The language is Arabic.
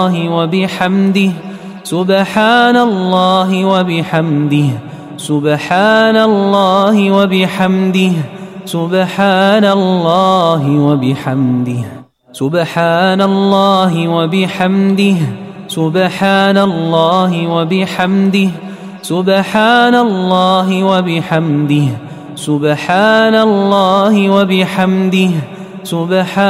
وبحمده سبحان الله وبحمده سبحان الله وبحمده سبحان الله وبحمده سبحان الله وبحمده سبحان الله وبحمده سبحان الله وبحمده سبحان الله وبحمده سبحان